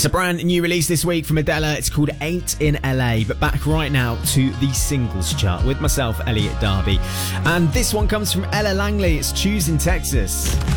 It's a brand new release this week from Adela. It's called Ain't in LA. But back right now to the singles chart with myself, Elliot Darby. And this one comes from Ella Langley. It's Choosing Texas.